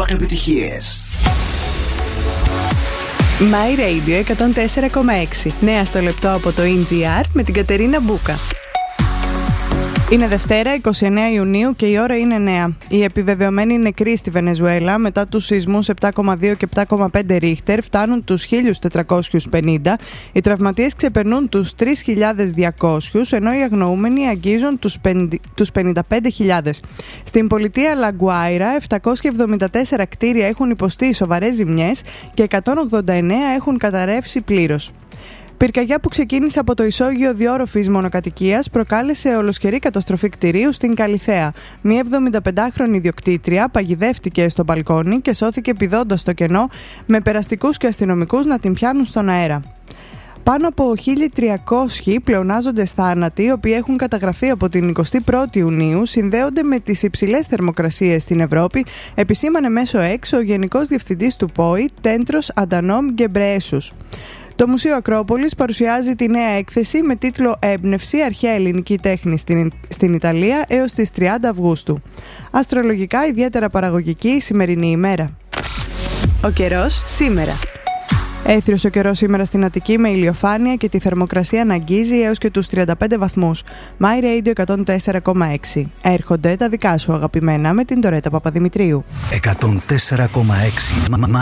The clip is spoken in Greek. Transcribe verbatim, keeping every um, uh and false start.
Rock επιτυχίες. My Radio εκατόν τέσσερα κόμμα έξι. Νέα στο λεπτό από το ι τζι αρ με την Κατερίνα Μπούκα. Είναι Δευτέρα, εικοστή ενάτη Ιουνίου και η ώρα είναι εννιά. Οι επιβεβαιωμένοι νεκροί στη Βενεζουέλα μετά τους σεισμούς επτά κόμμα δύο και επτά κόμμα πέντε ρίχτερ φτάνουν τους χίλια τετρακόσιους πενήντα. Οι τραυματίες ξεπερνούν τους τρεις χιλιάδες διακόσιους, ενώ οι αγνοούμενοι αγγίζουν τους πενήντα πέντε χιλιάδες. Στην πολιτεία Λαγκουάιρα, επτακόσια εβδομήντα τέσσερα κτίρια έχουν υποστεί σοβαρές ζημιές και εκατόν ογδόντα εννέα έχουν καταρρεύσει πλήρως. Πυρκαγιά που ξεκίνησε από το ισόγειο διόροφης μονοκατοικίας προκάλεσε ολοσχερή καταστροφή κτηρίου στην Καλιθέα. Μία εβδομηνταπεντάχρονη ιδιοκτήτρια παγιδεύτηκε στο μπαλκόνι και σώθηκε πηδώντας στο κενό με περαστικούς και αστυνομικούς να την πιάνουν στον αέρα. Πάνω από χίλια τριακόσιοι πλεονάζοντες θάνατοι, οι οποίοι έχουν καταγραφεί από την εικοστή πρώτη Ιουνίου, συνδέονται με τις υψηλές θερμοκρασίες στην Ευρώπη, επισήμανε μέσω έξω ο Γενικός Διευθυντής του ΠΟΗ, Τέντρος Αντανόμ Γκεμπρεέσους. Το Μουσείο Ακρόπολης παρουσιάζει τη νέα έκθεση με τίτλο «Έμπνευση, αρχαία ελληνική τέχνη στην, στην Ιταλία έως τις τριάντα Αυγούστου». Αστρολογικά ιδιαίτερα παραγωγική η σημερινή ημέρα. Ο καιρός σήμερα. Έθριος ο καιρός σήμερα στην Αττική με ηλιοφάνεια και τη θερμοκρασία να αγγίζει έως και τους τριάντα πέντε βαθμούς. My Radio εκατόν τέσσερα κόμμα έξι. Έρχονται τα δικά σου αγαπημένα με την Ντορέτα Παπαδημητρίου. εκατόν τέσσερα κόμμα έξι